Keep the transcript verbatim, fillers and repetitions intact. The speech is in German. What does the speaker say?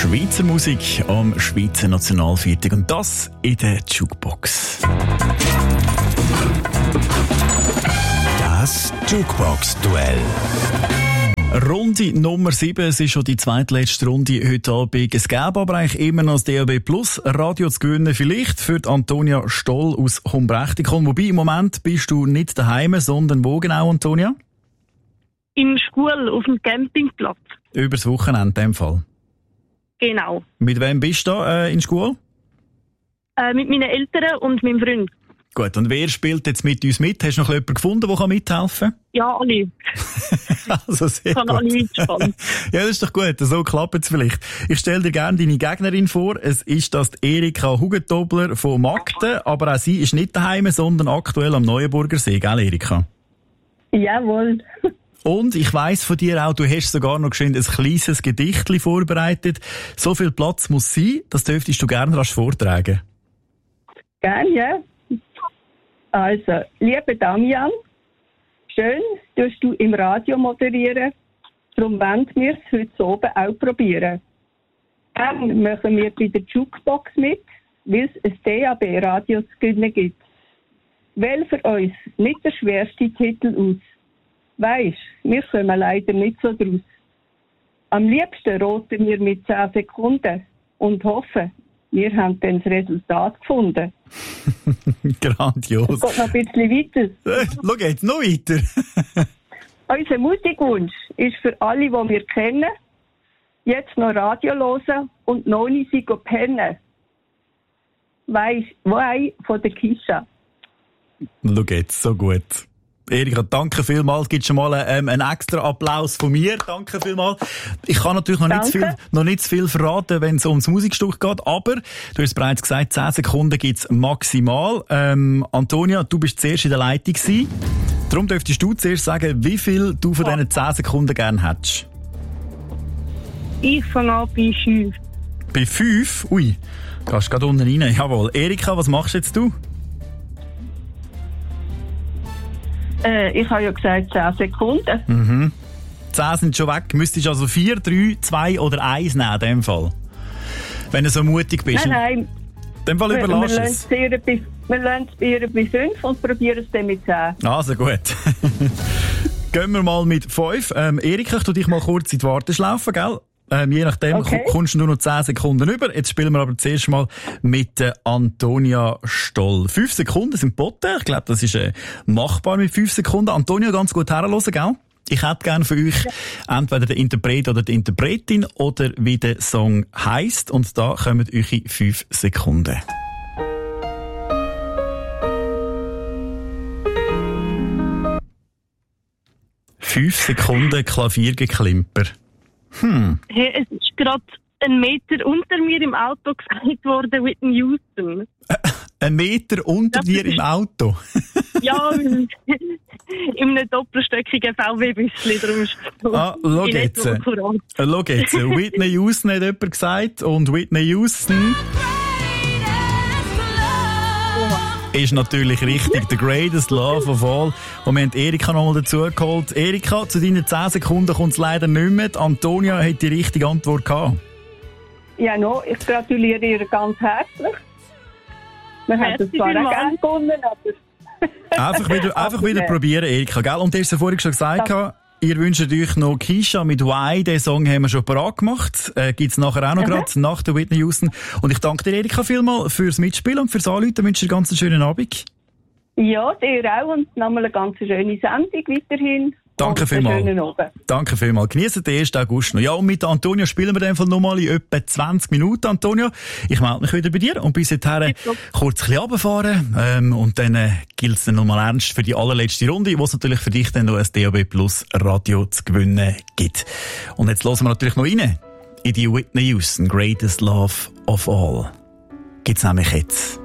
Schweizer Musik am Schweizer Nationalviertag und das in der Jukebox. Das Jukebox-Duell. Runde Nummer sieben, es ist schon die zweitletzte Runde heute Abend. Es gäbe aber eigentlich immer noch das D A B Plus Radio zu gewinnen, vielleicht für die Antonia Stoll aus Humbrechtikon. Wobei im Moment bist du nicht daheim, sondern wo genau, Antonia? In Schule, auf dem Campingplatz. Übers Wochenende in dem Fall? Genau. Mit wem bist du da äh, in Schule? Äh, mit meinen Eltern und meinem Freund. Gut, und wer spielt jetzt mit uns mit? Hast du noch jemanden gefunden, der mithelfen kann? Ja, alle. Also sehr ich kann gut. alle mitspannen. Ja, das ist doch gut, so klappt es vielleicht. Ich stelle dir gerne deine Gegnerin vor. Es ist das die Erika Hugentobler von Magden, aber auch sie ist nicht daheim, sondern aktuell am Neuenburger See, gell Erika? Jawohl. Und ich weiss von dir auch, du hast sogar noch geschwind ein kleines Gedichtchen vorbereitet. So viel Platz muss sein, das dürftest du gerne rasch vortragen. Gerne, ja. Also, lieber Damian, schön, dass du im Radio moderieren. Darum wollen wir es heute oben auch probieren. Dann machen wir bei der Jukebox mit, weil es ein D A B-Radio zu gewinnen gibt. Wähl für uns nicht der schwerste Titel aus. Weisst, wir kommen leider nicht so draus. Am liebsten roten wir mit zehn Sekunden und hoffen, wir haben dann das Resultat gefunden. Grandios. Es geht noch ein bisschen weiter. Äh, schau jetzt, noch weiter. Unser Musikwunsch ist für alle, die wir kennen, jetzt noch Radio hören und noch nicht sie pennen. Weisst, Wei von der Kisha. Schau jetzt, so gut. Erika, danke vielmals. Gibt schon mal ähm, einen extra Applaus von mir. Danke vielmals. Ich kann natürlich noch nicht, zu viel, noch nicht zu viel verraten, wenn es ums Musikstück geht, aber du hast bereits gesagt, zehn Sekunden gibt's maximal. Ähm, Antonia, du bist zuerst in der Leitung gewesen. Darum dürftest du zuerst sagen, wie viel du von diesen zehn Sekunden gerne hättest. Ich fange an bei fünf. Bei fünf? Ui, gehst gerade unten rein. Jawohl. Erika, was machst jetzt du? Äh, ich habe ja gesagt zehn Sekunden. Mhm. zehn sind schon weg. Müsstest also vier, drei, zwei oder eins nehmen, in dem Fall. Wenn du so mutig bist. Nein, nein. In dem Fall Wir, überlass wir es. Wir lassen es bei ihr bei fünf und probieren es dann mit zehn. Also gut. Gehen wir mal mit fünf. Ähm, Erika, ich tu dich mal kurz in die Warteschlaufe, gell? Ähm, je nachdem Okay. kommst du nur noch zehn Sekunden über. Jetzt spielen wir aber zuerst mal mit äh, Antonia Stoll. Fünf Sekunden sind geboten. Ich glaube, das ist äh, machbar mit fünf Sekunden. Antonia, ganz gut herhören, gell? Ich hätte gerne für euch entweder den Interpret oder die Interpretin oder wie der Song heisst. Und da kommen eure fünf Sekunden. Fünf Sekunden Klaviergeklimper. Hm. Hey, es ist gerade ein Meter unter mir im Auto gesagt worden, Whitney Houston. Ein Meter unter Das dir ist- im Auto? Ja, in einem doppelstöckigen V W-Büsschen. Darum ist es Ah, schau ich nicht jetzt. so akkurat. Äh, Schau jetzt. Whitney Houston hat jemand gesagt und Whitney Houston ist natürlich richtig. The greatest love of all. Und wir haben Erika noch mal dazu geholt. Erika, zu deinen zehn Sekunden kommt es leider nicht mehr. Die Antonia hat die richtige Antwort gehabt. Ja, no, ich gratuliere ihr ganz herzlich. Wir haben es Merci zwar auch vielmals. gerne gewonnen, aber... Einfach wieder, einfach wieder Aber, äh, probieren, Erika, gell? Und du hast ja vorhin schon gesagt, gehabt, ihr wünscht euch noch Kisha mit Why. Den Song haben wir schon parat gemacht. Äh, gibt's nachher auch noch Mhm. gerade nach der Whitney Houston. Und ich danke dir, Erika, vielmals fürs Mitspielen und fürs Anrufen. Ich wünsche dir ganz einen schönen Abend. Ja, dir auch und nochmal eine ganz schöne Sendung weiterhin. Danke und vielmals. einen schönen Abend. Danke vielmals. Genießen den ersten August noch. Ja, und mit Antonia spielen wir dann nochmal in etwa zwanzig Minuten, Antonia. Ich melde mich wieder bei dir und bis dahin kurz ein bisschen runterfahren. Ähm, und dann äh, gilt es dann nochmal ernst für die allerletzte Runde, wo es natürlich für dich dann noch ein D A B Plus Radio zu gewinnen gibt. Und jetzt hören wir natürlich noch rein in die Whitney Houston, Greatest Love of All. Gibt's nämlich jetzt.